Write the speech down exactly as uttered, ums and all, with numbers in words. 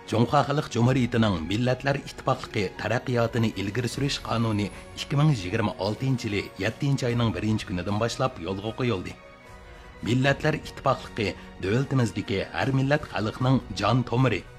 Жоңха Халық Cumhuriyetining Millatlar Ittifoqligi taraqqiyotini ilgari surish qonuni ikki ming yigirma oltinchi yili yettinchi oyning birinchi kunidan boshlab yo'lga qo'yildi. Millatlar Ittifoqligi davlatimizdagi har millat xalqning jon tomiri